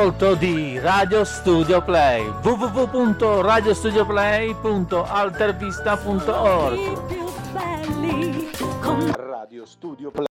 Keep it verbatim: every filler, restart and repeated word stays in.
Ascolto di Radio Studio Play, w w w punto radio studio play punto altervista punto org. Radio Studio Play.